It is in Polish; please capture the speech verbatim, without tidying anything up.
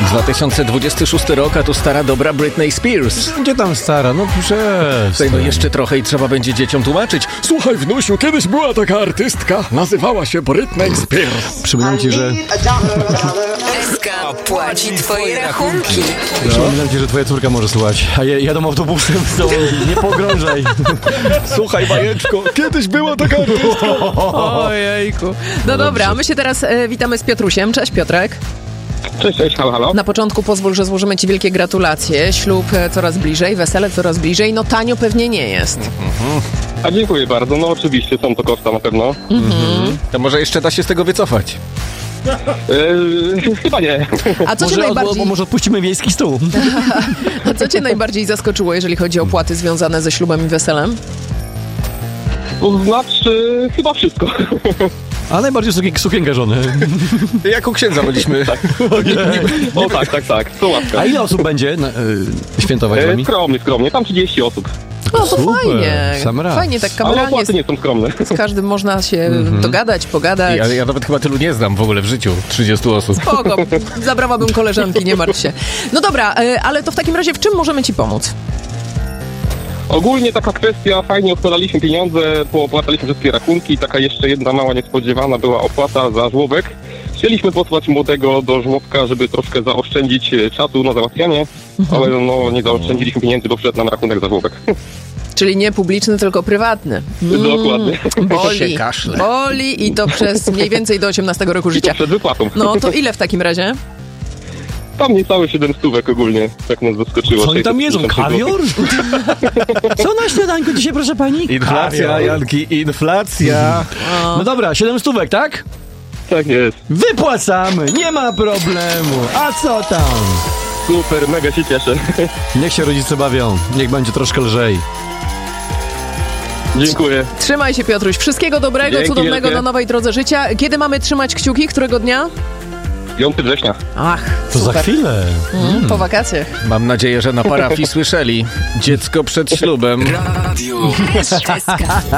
dwa tysiące dwudziesty szósty rok, a tu stara dobra Britney Spears. Gdzie tam stara? No przestań. No jeszcze trochę i trzeba będzie dzieciom tłumaczyć. Słuchaj, wnusiu, kiedyś była taka artystka, nazywała się Britney Spears. Przypominam ci, że... S K płaci twoje rachunki. Przypominam ci, że twoja córka może słuchać. A ja jadą autobusem z tobą. Nie pogrążaj. Słuchaj, bajeczko, kiedyś była taka artystka. Ojejku. No dobra, a my się teraz e, witamy z Piotrusiem. Cześć, Piotrek. Cześć, cześć, halo, halo. Na początku pozwól, że złożymy ci wielkie gratulacje. Ślub e, coraz bliżej, wesele coraz bliżej. No tanio pewnie nie jest. A dziękuję bardzo, no oczywiście są to koszta na pewno. Mhm. To może jeszcze da się z tego wycofać. Yy, chyba nie. A co cię Może, najbardziej... od, może odpuścimy wiejski stół. A co cię najbardziej zaskoczyło, jeżeli chodzi o opłaty związane ze ślubem i weselem? To znaczy, chyba wszystko. A najbardziej sukien- sukienka żony. Jak u księdza byliśmy. Tak. O tak, tak, tak, to łaska. A ile osób będzie na, y, świętować z E, wami? skromnie, skromnie, tam trzydzieści osób. No to Super, fajnie. sam raz. Fajnie, tak Ale kameralnie opłaty z, nie są skromne. z każdym można się dogadać, pogadać. Ja, ja nawet chyba tylu nie znam w ogóle w życiu. trzydziestu osób. Spoko, zabrałabym koleżanki, nie martw się. No dobra, e, ale to w takim razie w czym możemy ci pomóc? Ogólnie taka kwestia, fajnie odkładaliśmy pieniądze, poopłacaliśmy wszystkie rachunki. Taka jeszcze jedna mała niespodziewana była opłata za żłobek. Chcieliśmy posłać młodego do żłobka, żeby troszkę zaoszczędzić e, czasu na załatwianie, ale no nie zaoszczędziliśmy pieniędzy, bo wszedł nam rachunek za żłobek. Czyli nie publiczny, tylko prywatny. Mm, Dokładnie. Boli, się kaszle. boli i to przez mniej więcej do osiemnastego roku I to życia. przed wypłatą. No to ile w takim razie? Tam niecałe siedem stówek ogólnie, tak nas zaskoczyło. Co oni tam jedzą? sześćset pięćdziesiąt Kawior? Co na śniadanku dzisiaj, proszę pani? Inflacja, Kawior. Janki, inflacja. No dobra, siedem stówek, tak? Tak jest. Wypłacamy, nie ma problemu. A co tam? Super, mega się cieszę. Niech się rodzice bawią, niech będzie troszkę lżej. Dziękuję. Trzymaj się, Piotruś. Wszystkiego dobrego, Dzięki cudownego wielkie. na nowej drodze życia. Kiedy mamy trzymać kciuki? Którego dnia? piątego września. Ach, To super. za chwilę. Mm, po wakacjach. Mam nadzieję, że na parafii słyszeli. Dziecko przed ślubem. Radio S K.